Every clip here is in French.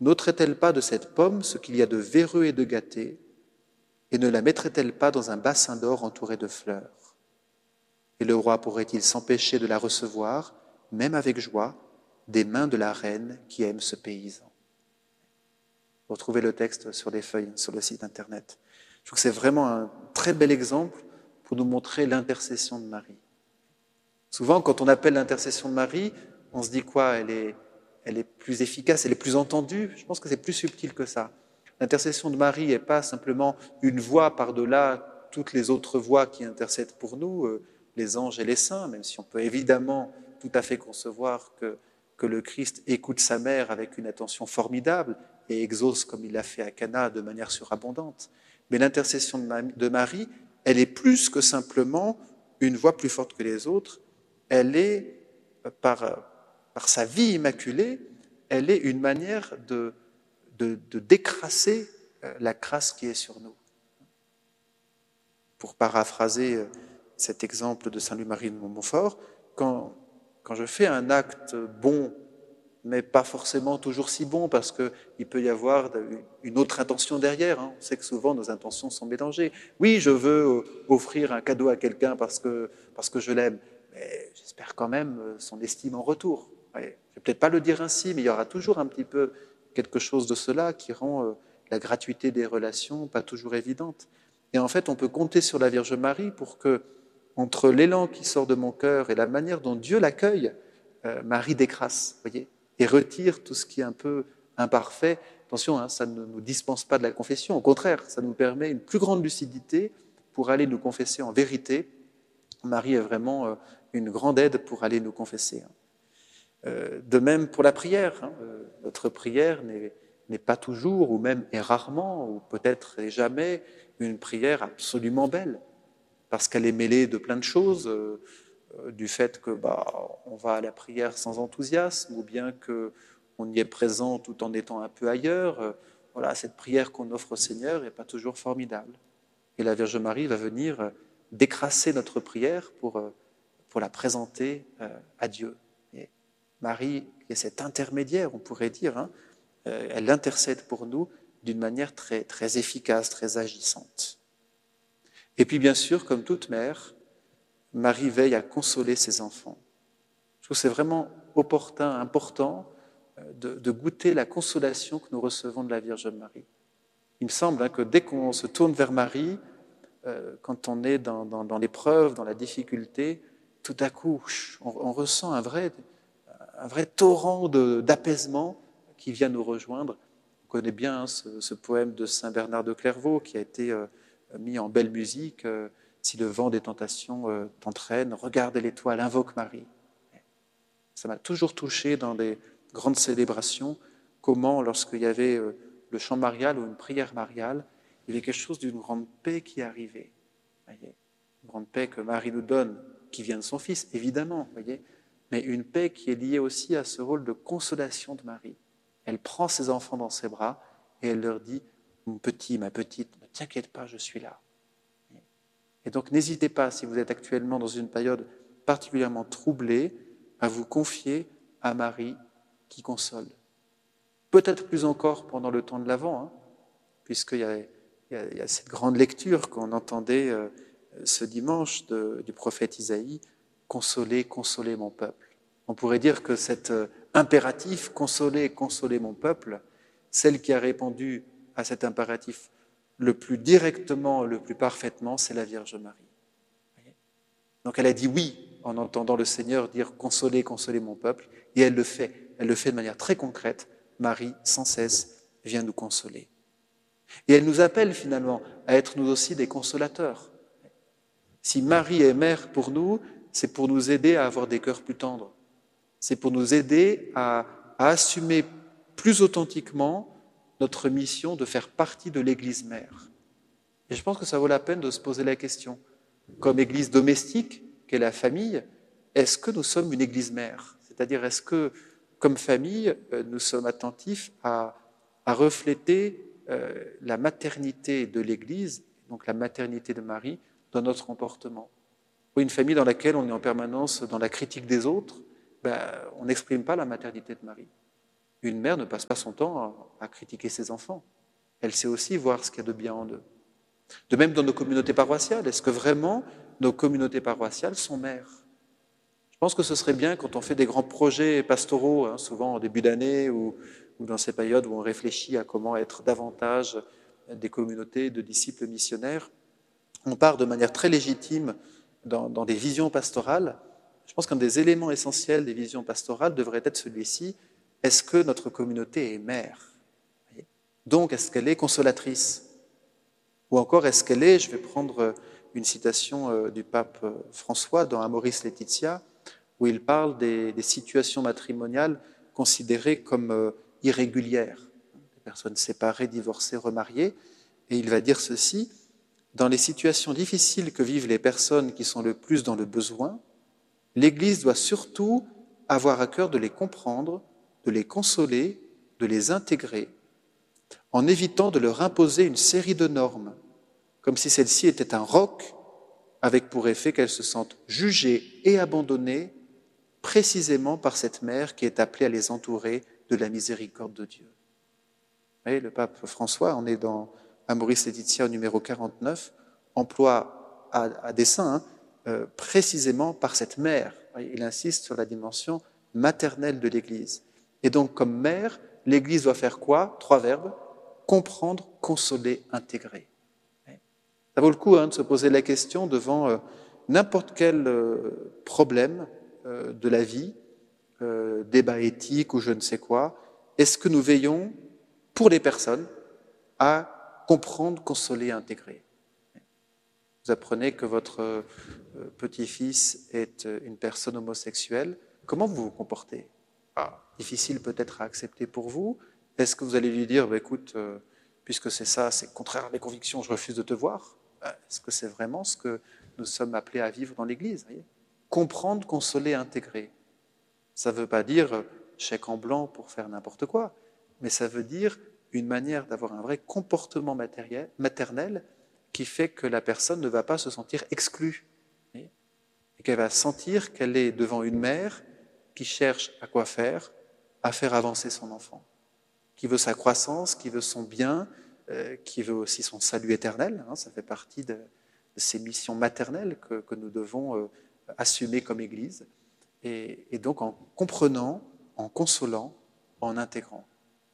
N'ôterait-elle pas de cette pomme ce qu'il y a de véreux et de gâté, et ne la mettrait-elle pas dans un bassin d'or entouré de fleurs? Et le roi pourrait-il s'empêcher de la recevoir, même avec joie, des mains de la reine qui aime ce paysan? Vous retrouvez le texte sur les feuilles, sur le site internet. Je trouve que c'est vraiment un très bel exemple pour nous montrer l'intercession de Marie. Souvent, quand on appelle l'intercession de Marie, on se dit quoi? Elle est plus efficace, elle est plus entendue. Je pense que c'est plus subtil que ça. L'intercession de Marie n'est pas simplement une voix par-delà toutes les autres voix qui intercèdent pour nous, les anges et les saints, même si on peut évidemment tout à fait concevoir que le Christ écoute sa mère avec une attention formidable et exauce comme il l'a fait à Cana de manière surabondante. Mais l'intercession de Marie, elle est plus que simplement une voix plus forte que les autres. Elle est, par sa vie immaculée, elle est une manière de décrasser la crasse qui est sur nous. Pour paraphraser cet exemple de Saint Louis-Marie de Montfort, quand je fais un acte bon, mais pas forcément toujours si bon, parce qu'il peut y avoir une autre intention derrière. On sait que souvent nos intentions sont mélangées. Oui, je veux offrir un cadeau à quelqu'un parce que je l'aime, mais j'espère quand même son estime en retour. Je ne vais peut-être pas le dire ainsi, mais il y aura toujours un petit peu quelque chose de cela qui rend la gratuité des relations pas toujours évidente. Et en fait, on peut compter sur la Vierge Marie pour que, entre l'élan qui sort de mon cœur et la manière dont Dieu l'accueille, Marie décrasse, voyez, et retire tout ce qui est un peu imparfait. Attention, ça ne nous dispense pas de la confession, au contraire, ça nous permet une plus grande lucidité pour aller nous confesser en vérité. Marie est vraiment une grande aide pour aller nous confesser. De même pour la prière, notre prière n'est pas toujours, ou même est rarement, ou peut-être jamais, une prière absolument belle, parce qu'elle est mêlée de plein de choses, du fait que on va à la prière sans enthousiasme, ou bien qu'on y est présent tout en étant un peu ailleurs. Voilà, cette prière qu'on offre au Seigneur n'est pas toujours formidable. Et la Vierge Marie va venir décrasser notre prière pour la présenter à Dieu. Et Marie est cet intermédiaire, on pourrait dire, elle intercède pour nous d'une manière très, très efficace, très agissante. Et puis bien sûr, comme toute mère, Marie veille à consoler ses enfants. Je trouve que c'est vraiment opportun, important de goûter la consolation que nous recevons de la Vierge Marie. Il me semble que dès qu'on se tourne vers Marie, quand on est dans l'épreuve, dans la difficulté, tout à coup, on ressent un vrai torrent d'apaisement qui vient nous rejoindre. On connaît bien ce poème de Saint Bernard de Clairvaux qui a été mis en belle musique. Si le vent des tentations t'entraîne, regarde l'étoile, invoque Marie. Ça m'a toujours touché dans des grandes célébrations, comment, lorsqu'il y avait le chant marial ou une prière mariale, il y avait quelque chose d'une grande paix qui arrivait. Voyez, une grande paix que Marie nous donne, qui vient de son Fils, évidemment, voyez, mais une paix qui est liée aussi à ce rôle de consolation de Marie. Elle prend ses enfants dans ses bras et elle leur dit « Mon petit, ma petite, ne t'inquiète pas, je suis là. » Et donc n'hésitez pas, si vous êtes actuellement dans une période particulièrement troublée, à vous confier à Marie qui console. Peut-être plus encore pendant le temps de l'Avent, puisqu'il y a cette grande lecture qu'on entendait ce dimanche du prophète Isaïe, « Consolez, consolez mon peuple ». On pourrait dire que cet impératif « Consolez, consolez mon peuple », celle qui a répondu à cet impératif le plus directement, le plus parfaitement, c'est la Vierge Marie. Donc elle a dit oui en entendant le Seigneur dire « Consolez, consolez mon peuple », et elle le fait de manière très concrète. Marie, sans cesse, vient nous consoler. Et elle nous appelle finalement à être nous aussi des consolateurs. Si Marie est mère pour nous, c'est pour nous aider à avoir des cœurs plus tendres. C'est pour nous aider à assumer plus authentiquement notre mission de faire partie de l'Église mère. Et je pense que ça vaut la peine de se poser la question. Comme Église domestique, qu'est la famille, est-ce que nous sommes une Église mère? C'est-à-dire, est-ce que, comme famille, nous sommes attentifs à refléter la maternité de l'Église, donc la maternité de Marie, dans notre comportement? Ou une famille dans laquelle on est en permanence dans la critique des autres, on n'exprime pas la maternité de Marie. Une mère ne passe pas son temps à critiquer ses enfants. Elle sait aussi voir ce qu'il y a de bien en eux. De même dans nos communautés paroissiales, est-ce que vraiment nos communautés paroissiales sont mères? Je pense que ce serait bien quand on fait des grands projets pastoraux, souvent en début d'année ou dans ces périodes où on réfléchit à comment être davantage des communautés de disciples missionnaires, on part de manière très légitime dans des visions pastorales. Je pense qu'un des éléments essentiels des visions pastorales devrait être celui-ci: est-ce que notre communauté est mère? Donc, est-ce qu'elle est consolatrice? Ou encore, est-ce qu'elle est, je vais prendre une citation du pape François dans Amoris Laetitia, où il parle des situations matrimoniales considérées comme irrégulières, des personnes séparées, divorcées, remariées, et il va dire ceci: dans les situations difficiles que vivent les personnes qui sont le plus dans le besoin, l'Église doit surtout avoir à cœur de les comprendre, de les consoler, de les intégrer, en évitant de leur imposer une série de normes, comme si celle-ci était un roc, avec pour effet qu'elles se sentent jugées et abandonnées précisément par cette mère qui est appelée à les entourer de la miséricorde de Dieu. Vous voyez, le pape François, on est dans Amoris Laetitia au numéro 49, emploie à dessein précisément par cette mère. Il insiste sur la dimension maternelle de l'Église. Et donc, comme mère, l'Église doit faire quoi? 3 verbes: comprendre, consoler, intégrer. Ça vaut le coup de se poser la question devant n'importe quel problème de la vie, débat éthique ou je ne sais quoi. Est-ce que nous veillons, pour les personnes, à comprendre, consoler, intégrer? Vous apprenez que votre petit-fils est une personne homosexuelle. Comment vous vous comportez? Difficile peut-être à accepter pour vous. Est-ce que vous allez lui dire, écoute, puisque c'est ça, c'est contraire à mes convictions, je refuse de te voir? Est-ce que c'est vraiment ce que nous sommes appelés à vivre dans l'Église? Comprendre, consoler, intégrer. Ça ne veut pas dire chèque en blanc pour faire n'importe quoi, mais ça veut dire une manière d'avoir un vrai comportement maternel qui fait que la personne ne va pas se sentir exclue et qu'elle va sentir qu'elle est devant une mère qui cherche à quoi faire, à faire avancer son enfant, qui veut sa croissance, qui veut son bien, qui veut aussi son salut éternel. Ça fait partie de ces missions maternelles que nous devons assumer comme Église. Et donc en comprenant, en consolant, en intégrant.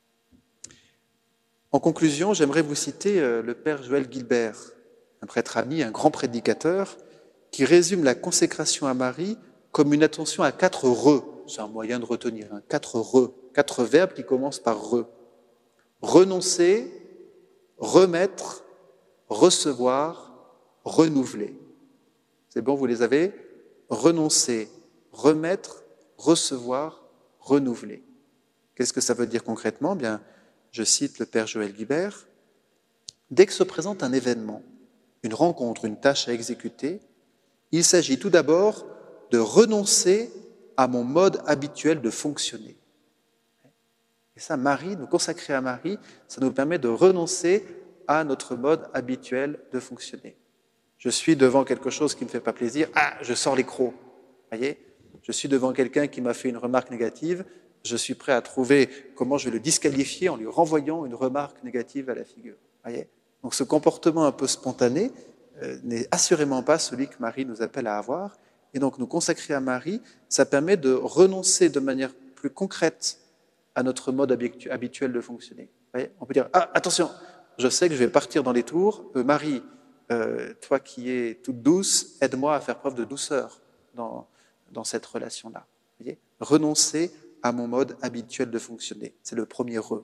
En conclusion, j'aimerais vous citer le père Joël Gilbert, un prêtre ami, un grand prédicateur, qui résume la consécration à Marie comme une attention à 4 re. C'est un moyen de retenir, 4 re, 4 verbes qui commencent par re. Renoncer, remettre, recevoir, renouveler. C'est bon, vous les avez? Renoncer, remettre, recevoir, renouveler. Qu'est-ce que ça veut dire concrètement? Bien, je cite le père Joël Guibert. Dès que se présente un événement, une rencontre, une tâche à exécuter, il s'agit tout d'abord de renoncer à mon mode habituel de fonctionner. Et ça, Marie, nous consacrer à Marie, ça nous permet de renoncer à notre mode habituel de fonctionner. Je suis devant quelque chose qui ne me fait pas plaisir, je sors les crocs. Voyez, je suis devant quelqu'un qui m'a fait une remarque négative, je suis prêt à trouver comment je vais le disqualifier en lui renvoyant une remarque négative à la figure. Voyez, donc ce comportement un peu spontané n'est assurément pas celui que Marie nous appelle à avoir. Et donc nous consacrer à Marie, ça permet de renoncer de manière plus concrète à notre mode habituel de fonctionner. Voyez, on peut dire, attention, je sais que je vais partir dans les tours, Marie, toi qui es toute douce, aide-moi à faire preuve de douceur dans cette relation-là. Voyez, renoncer à mon mode habituel de fonctionner, c'est le premier re.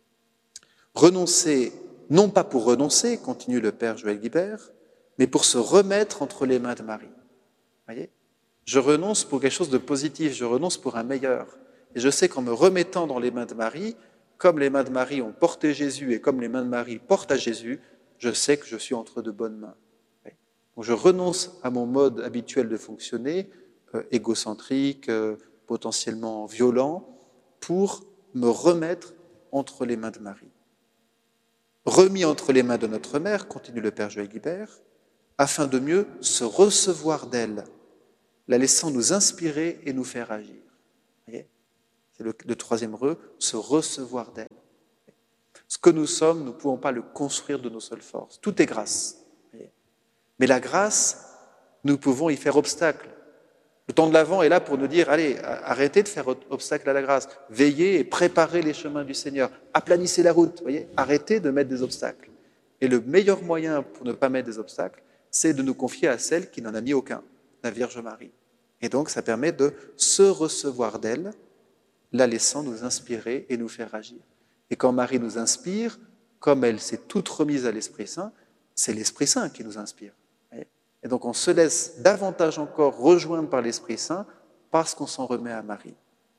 Renoncer, non pas pour renoncer, continue le père Joël Guibert, mais pour se remettre entre les mains de Marie. Voyez, je renonce pour quelque chose de positif, je renonce pour un meilleur. Et je sais qu'en me remettant dans les mains de Marie, comme les mains de Marie ont porté Jésus et comme les mains de Marie portent à Jésus, je sais que je suis entre de bonnes mains. Donc je renonce à mon mode habituel de fonctionner, égocentrique, potentiellement violent, pour me remettre entre les mains de Marie. Remis entre les mains de notre mère, continue le père Joël Guibert, afin de mieux se recevoir d'elle, la laissant nous inspirer et nous faire agir. Voyez, C'est le troisième re, se recevoir d'elle. Ce que nous sommes, nous ne pouvons pas le construire de nos seules forces. Tout est grâce. Mais la grâce, nous pouvons y faire obstacle. Le temps de l'Avent est là pour nous dire, allez, arrêtez de faire obstacle à la grâce. Veillez et préparez les chemins du Seigneur. Aplanissez la route. Voyez, arrêtez de mettre des obstacles. Et le meilleur moyen pour ne pas mettre des obstacles, c'est de nous confier à celle qui n'en a mis aucun, la Vierge Marie. Et donc, ça permet de se recevoir d'elle, la laissant nous inspirer et nous faire agir. Et quand Marie nous inspire, comme elle s'est toute remise à l'Esprit Saint, c'est l'Esprit Saint qui nous inspire. Et donc on se laisse davantage encore rejoindre par l'Esprit Saint parce qu'on s'en remet à Marie.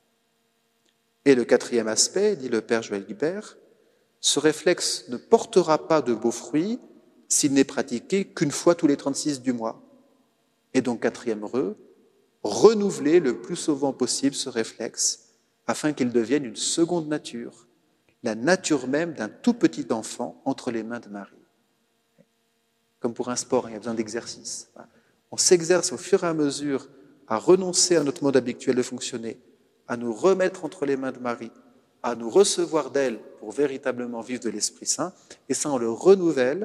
Et le quatrième aspect, dit le Père Joël Guibert, ce réflexe ne portera pas de beaux fruits s'il n'est pratiqué qu'une fois tous les 36 du mois. Et donc quatrième renouveler le plus souvent possible ce réflexe afin qu'il devienne une seconde nature, la nature même d'un tout petit enfant entre les mains de Marie. Comme pour un sport, il y a besoin d'exercice. On s'exerce au fur et à mesure à renoncer à notre mode habituel de fonctionner, à nous remettre entre les mains de Marie, à nous recevoir d'elle pour véritablement vivre de l'Esprit Saint, et ça on le renouvelle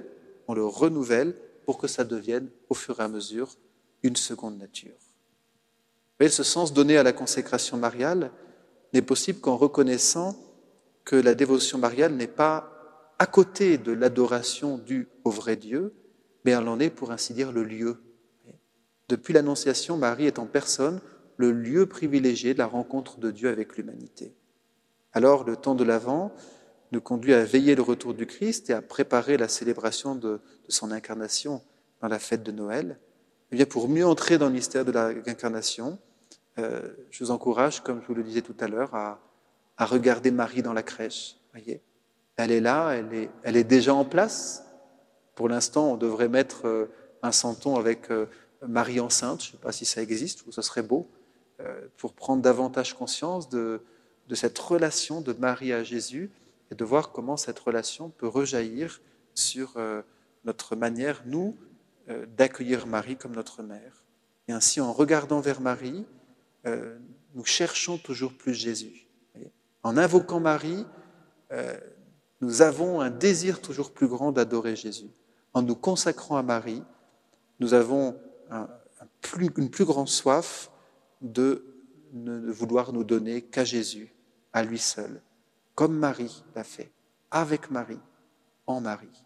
pour que ça devienne au fur et à mesure une seconde nature. Vous voyez, ce sens donné à la consécration mariale n'est possible qu'en reconnaissant que la dévotion mariale n'est pas à côté de l'adoration due au vrai Dieu, mais elle en est, pour ainsi dire, le lieu. Depuis l'Annonciation, Marie est en personne le lieu privilégié de la rencontre de Dieu avec l'humanité. Alors, le temps de l'Avent nous conduit à veiller le retour du Christ et à préparer la célébration de son incarnation dans la fête de Noël. Et bien, pour mieux entrer dans le mystère de l'incarnation, je vous encourage, comme je vous le disais tout à l'heure, à regarder Marie dans la crèche. Voyez, elle est là, elle est déjà en place. Pour l'instant, on devrait mettre un santon avec Marie enceinte, je ne sais pas si ça existe ou ce serait beau, pour prendre davantage conscience de cette relation de Marie à Jésus et de voir comment cette relation peut rejaillir sur notre manière, nous, d'accueillir Marie comme notre mère. Et ainsi, en regardant vers Marie, nous cherchons toujours plus Jésus. En invoquant Marie, nous avons un désir toujours plus grand d'adorer Jésus. En nous consacrant à Marie, nous avons une plus grande soif de ne vouloir nous donner qu'à Jésus, à lui seul, comme Marie l'a fait, avec Marie, en Marie.